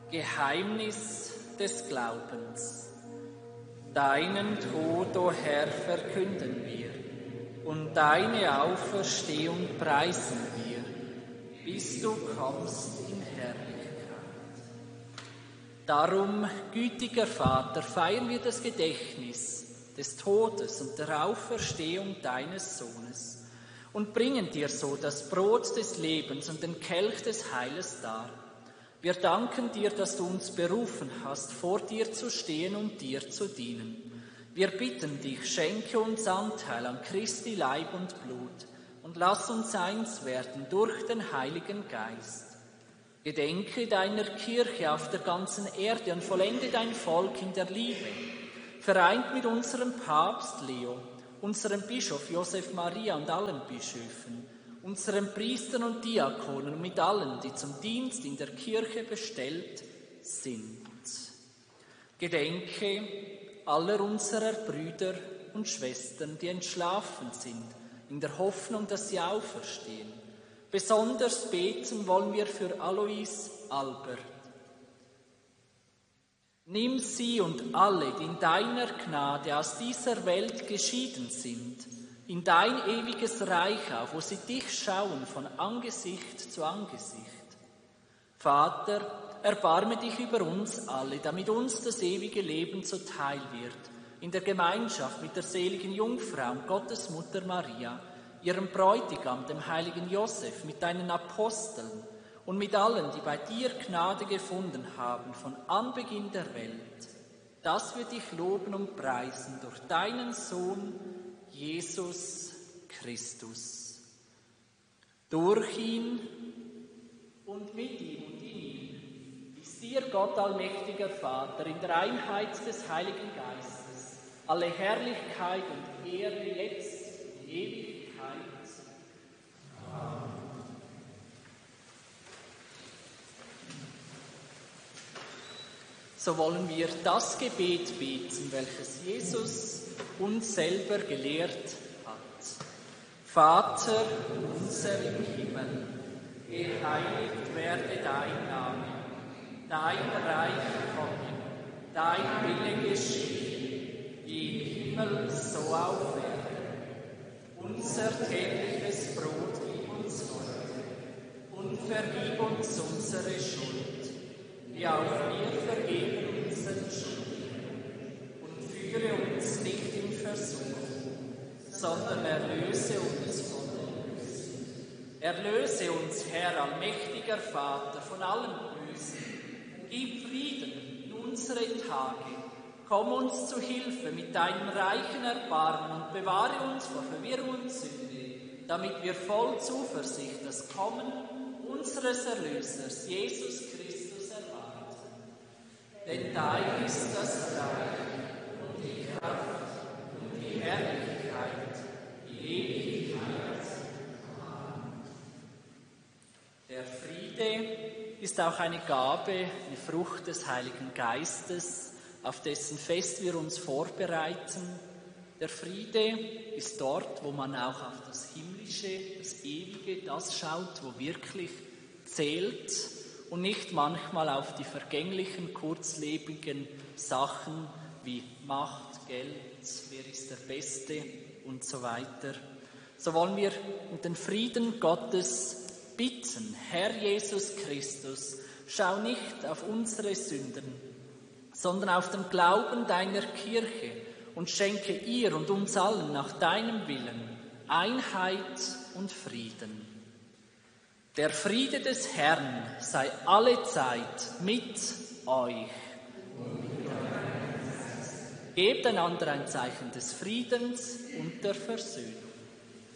Geheimnis des Glaubens. Deinen Tod, o Herr, verkünden wir, und deine Auferstehung preisen wir, bis du kommst in Herrlichkeit. Darum, gütiger Vater, feiern wir das Gedächtnis des Todes und der Auferstehung deines Sohnes und bringen dir so das Brot des Lebens und den Kelch des Heiles dar. Wir danken dir, dass du uns berufen hast, vor dir zu stehen und dir zu dienen. Wir bitten dich, schenke uns Anteil an Christi Leib und Blut und lass uns eins werden durch den Heiligen Geist. Gedenke deiner Kirche auf der ganzen Erde und vollende dein Volk in der Liebe, vereint mit unserem Papst Leo, unserem Bischof Josef Maria und allen Bischöfen, unseren Priestern und Diakonen und mit allen, die zum Dienst in der Kirche bestellt sind. Gedenke aller unserer Brüder und Schwestern, die entschlafen sind, in der Hoffnung, dass sie auferstehen. Besonders beten wollen wir für Alois Albert. Nimm sie und alle, die in deiner Gnade aus dieser Welt geschieden sind, in dein ewiges Reich auf, wo sie dich schauen von Angesicht zu Angesicht. Vater, erbarme dich über uns alle, damit uns das ewige Leben zuteil wird, in der Gemeinschaft mit der seligen Jungfrau und Gottes Mutter Maria, ihrem Bräutigam, dem heiligen Josef, mit deinen Aposteln und mit allen, die bei dir Gnade gefunden haben von Anbeginn der Welt, dass wir dich loben und preisen durch deinen Sohn, Jesus Christus. Durch ihn und mit ihm und in ihm ist dir, Gott allmächtiger Vater, in der Einheit des Heiligen Geistes, alle Herrlichkeit und Ehre jetzt in Ewigkeit. Amen. So wollen wir das Gebet beten, welches Jesus uns selber gelehrt hat. Vater unser im Himmel, geheiligt werde dein Name, dein Reich komme, dein Wille geschehe, wie im Himmel so auf Erden. Unser tägliches Brot gib uns heute und vergib uns unsere Schuld, wie auch wir vergeben unseren Schuldigen. Und führe uns nicht in Versuchung, sondern erlöse uns von dem Bösen. Erlöse uns, Herr, allmächtiger Vater, von allem Bösen. Gib Frieden in unsere Tage. Komm uns zu Hilfe mit deinem reichen Erbarmen und bewahre uns vor Verwirrung und Sünde, damit wir voll Zuversicht das Kommen unseres Erlösers, Jesus Christus, erwarten. Denn dein ist das Reich und die Kraft und die Herrlichkeit in Ewigkeit. Amen. Der Friede ist auch eine Gabe, eine Frucht des Heiligen Geistes, auf dessen Fest wir uns vorbereiten. Der Friede ist dort, wo man auch auf das Himmlische, das Ewige, das schaut, wo wirklich zählt und nicht manchmal auf die vergänglichen, kurzlebigen Sachen wie Macht, Geld, wer ist der Beste und so weiter. So wollen wir um den Frieden Gottes bitten. Herr Jesus Christus, schau nicht auf unsere Sünden, sondern auf den Glauben deiner Kirche und schenke ihr und uns allen nach deinem Willen Einheit und Frieden. Der Friede des Herrn sei allezeit mit euch. Gebt einander ein Zeichen des Friedens und der Versöhnung.